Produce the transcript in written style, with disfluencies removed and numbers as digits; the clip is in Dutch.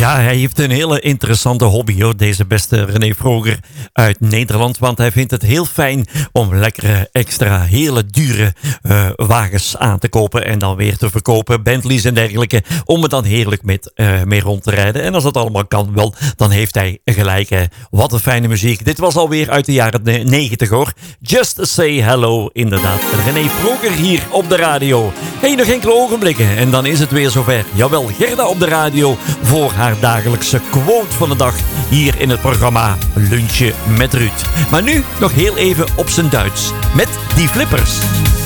Ja, hij heeft een hele interessante hobby, hoor, deze beste René Vroger uit Nederland. Want hij vindt het heel fijn om lekkere, extra, hele dure wagens aan te kopen en dan weer te verkopen. Bentleys en dergelijke, om er dan heerlijk mee rond te rijden. En als dat allemaal kan, wel, dan heeft hij gelijk. Wat een fijne muziek. Dit was alweer uit de jaren 90, hoor. Just Say Hello, inderdaad. René Vroger hier op de radio. Hey, nog enkele ogenblikken en dan is het weer zover. Jawel, Gerda op de radio voor haar dagelijkse quote van de dag hier in het programma Lunchen met Ruud. Maar nu nog heel even op zijn Duits met die flippers.